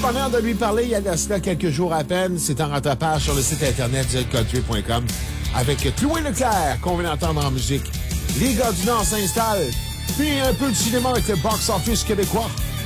bonheur de lui parler il y a cela quelques jours à peine. C'est en rattrapage sur le site internet zcountry.com avec Chloé Leclerc, qu'on vient d'entendre en musique. Les gars du Nord s'installent, puis un peu de cinéma avec le box-office québécois.